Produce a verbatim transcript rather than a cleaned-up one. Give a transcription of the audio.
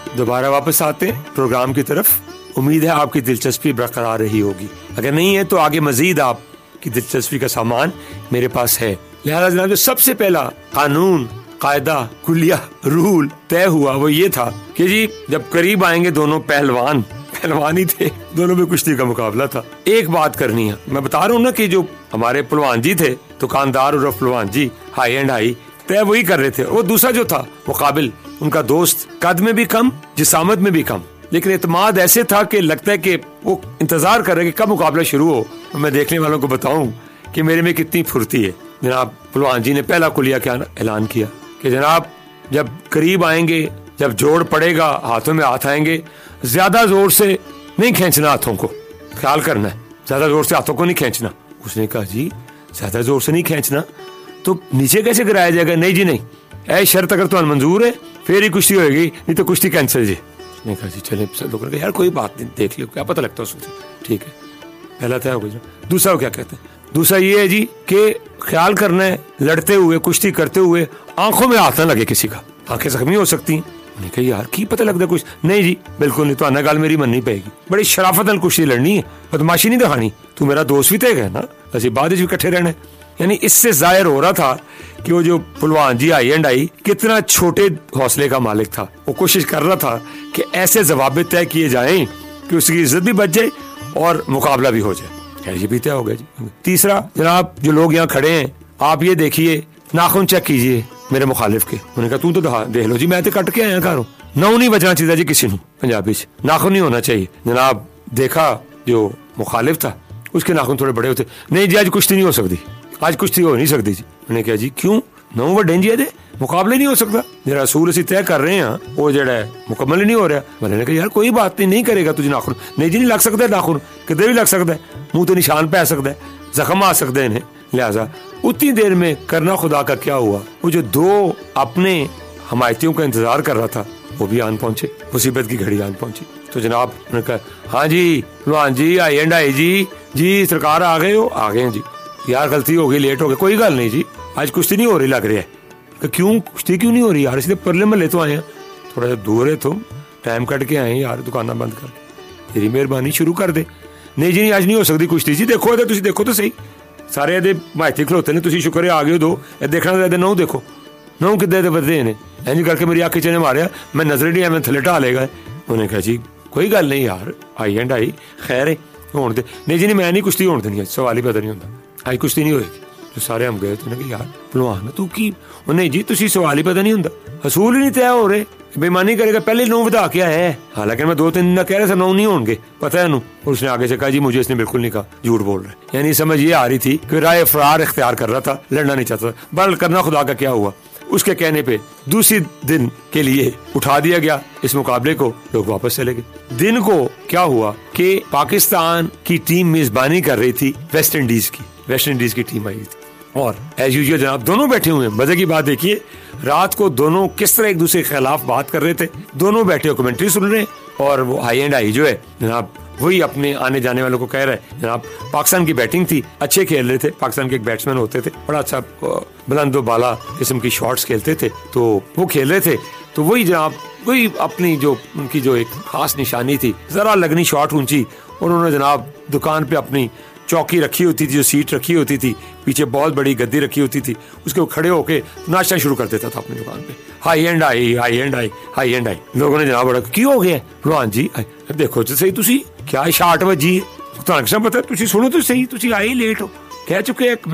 दोबारा वापस आते हैं प्रोग्राम की तरफ। उम्मीद है आपकी दिलचस्पी बरकरार रही होगी, अगर नहीं है तो आगे मजीद आपकी दिलचस्पी का सामान मेरे पास है। लिहाजा जनाब जो सबसे पहला कानून, कायदा, कुलिया, रूल तय हुआ वो ये था कि जी जब करीब आएंगे दोनों पहलवान, पहलवान ही थे, दोनों में कुश्ती का मुकाबला था। एक बात करनी है, मैं बता रहा हूँ ना कि जो हमारे पहलवान जी थे, दुकानदार और पहलवान जी हाई एंड हाई तय वही कर रहे थे। वो दूसरा जो था मुकाबिल, उनका दोस्त कद में भी कम, जिसामत में भी कम, लेकिन इत्माद ऐसे था कि लगता है कि वो इंतजार कर रहे कि कब मुकाबला शुरू हो और मैं देखने वालों को बताऊं कि मेरे में कितनी फुर्ती है। जनाब पहलवान जी ने पहला कुलिया क्या ऐलान किया कि जनाब जब करीब आएंगे, जब जोड़ पड़ेगा, हाथों में हाथ आएंगे, ज्यादा जोर से नहीं खींचना, हाथों को ख्याल करना है, ज्यादा जोर से हाथों को नहीं खींचना। उसने कहा जी ज्यादा जोर से नहीं खींचना तो नीचे कैसे गिराया जाएगा? नहीं जी नहीं, ऐ शर्त अगर तो मंजूर है फिर ही कुश्ती होगी, नहीं तो कुश्ती कैंसिल जी। उसने कहा जी चले, लोगों ने कहा यार कोई बात नहीं, देख लियो, क्या पता लगता है उसको। ठीक है, पहला तय हो गया। दूसरा क्या कहते हैं? दूसरा ये है जी कि ख्याल करना है लड़ते हुए, कुश्ती करते हुए आंखों में हाथ न लगे किसी का, आंखें जख्मी हो सकती हैं। मैंने कहा यार की पता लगता कुछ? नहीं जी बिल्कुल नहीं, तो आना गाल मेरी मननी पड़ेगी, बड़ी शराफत नाल कुश्ती लड़नी है, बदमाशी नहीं दिखानी, तू मेरा दोस्त भी तय है ना, असि बाद भी इकट्ठे रहना। यानी इससे जाहिर हो रहा था कि वो जो पहलवान जी आई एंड आई कितना छोटे हौसले का मालिक था। वो कोशिश कर रहा था कि ऐसे जवाब तय किए जाएं कि उसकी इज्जत भी बच जाए और मुकाबला भी हो जाए। ये भी तय हो गया जी। तीसरा जनाब जो लोग यहाँ खड़े हैं, आप ये देखिए, नाखून चेक कीजिए मेरे मुखालिफ के। उन्होंने कहा तू तो देख लो जी, मैं तो कट के आया घरों, नौ नहीं बजना चाहिए जी किसी को, पंजाबी च नाखून नहीं होना चाहिए। जनाब देखा जो मुखालिफ था उसके नाखून थोड़े बड़े होते। नहीं जी आज कुश्ती नहीं हो सकती, आज कुश्ती हो नहीं सकती जी। मैंने कहा जी क्यों? नौ वड्डे जी दे मुकाबले नहीं हो सकता, जरा रसूल असी तय कर रहे हैं वो जड़ा मुकम्मल ही नहीं हो रहा। मैंने कहा यार कोई बात नहीं, नहीं करेगा तुझे नाखून? नहीं जी नहीं लग सकता है नाखून, कितने भी लग सकता है, मुंह तो निशान पै सकता है, जख्म आ सकते हैं। लिहाजा उतनी देर में करना खुदा का क्या हुआ, वो जो दो अपने हमायतियों का इंतजार कर रहा था वो भी आन पहुंचे, मुसीबत की घड़ी आन पहुंची। तो जनाब ने कहा हाँ जी पहलवान जी आई एंड आई जी, जी सरकार आ गए हो? आ गए हैं जी। यार गलती हो गई, लेट हो गए, कोई गल नहीं जी, आज कुश्ती नहीं हो रही लग रही है। क्यों कुश्ती क्यों नहीं हो रही यार? इसलिए परले महल्ले तो आए हैं, थोड़ा सा दूर है, तुम टाइम कट के आए यार, दुकाना बंद कर, तेरी मेहरबानी शुरू कर दे। नहीं जी नहीं आज नहीं हो सकती कुश्ती जी, देखो तो तुम देखो तो सही, सारे ਇਹਦੇ माहिती खलोते ने, तुम शुक्र है आ गए हो दो, ये देखना तो नौ देखो, नौ कितने बदले ने, इंज करके मेरी अख ने मारिया, मैं नजर नहीं आया, मैं थले ढा लेगा। उन्हें कहा जी कोई गल नहीं यार, आई एंड आई खैर है होने दे। नहीं जी नहीं मैं नहीं कुश्ती होने देनी, सवाल ही पता नहीं होता, आज कुश्ती नहीं होगी। तो सारे हम गए तो यार पहलवान तू की? नहीं जी तुसी सवाल ही पता नहीं होता, असूल ही नहीं तय हो रहे, बेईमानी करेगा, पहले नौ वधा के आया है। हालांकि मैं दो तीन दिन कह रहा था नौ नहीं होंगे, पता है नू। और उसने आगे से कहा जी मुझे इसने बिल्कुल नहीं कहा, झूठ बोल रहे। यानी समझ ये आ रही थी कि राय फरार इख्तियार कर रहा था, लड़ना नहीं चाहता। बल करना खुदा का क्या हुआ, उसके कहने पे दूसरी दिन के लिए उठा दिया गया इस मुकाबले को, लोग वापस चले गए। दिन को क्या हुआ कि पाकिस्तान की टीम मेजबानी कर रही थी वेस्ट इंडीज की, वेस्ट इंडीज की टीम आई थी और एज यूजुअल जनाब दोनों बैठे हुए हैं। मजे की बात देखिए, रात को दोनों किस तरह एक दूसरे के खिलाफ बात कर रहे थे, दोनों बैठे कमेंट्री सुन रहे हैं और वो हाई एंड हाई जो है जनाब वही अपने आने जाने वालों को कह रहा है। जनाब पाकिस्तान की बैटिंग थी, अच्छे खेल रहे थे, पाकिस्तान के एक बैट्समैन होते थे, बड़ा अच्छा बुलंदो बाला किस्म की शॉट्स खेलते थे, तो वो खेल रहे थे। तो वही जनाब वही अपनी जो उनकी जो एक खास निशानी थी, जरा लगनी शॉट ऊंची, और उन्होंने जनाब दुकान पे अपनी चौकी रखी होती थी, जो सीट रखी होती थी, पीछे बहुत बड़ी गद्दी रखी होती थी, उसके खड़े होके नाश्ता शुरू कर देता था अपनी दुकान पे। High and I high and I high and I. लोगों ने जनाब बड़ा की हो गया पहलवान जी, देखो तो सही तुसी क्या शाट वजी, पता तुसी सुनो तो सही, तुसी आए लेट हो, कह चुके